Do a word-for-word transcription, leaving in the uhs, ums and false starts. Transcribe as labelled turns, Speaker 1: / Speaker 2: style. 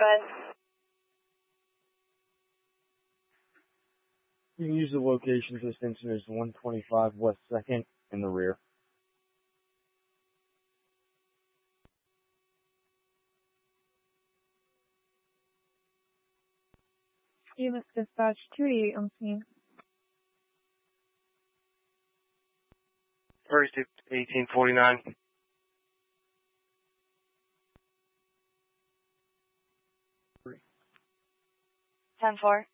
Speaker 1: ahead.
Speaker 2: You can use the location for this incident as one twenty-five West second in the rear.
Speaker 3: Units dispatch two eighty-eight on scene.
Speaker 4: thirty-six eighteen forty-nine.
Speaker 1: ten four.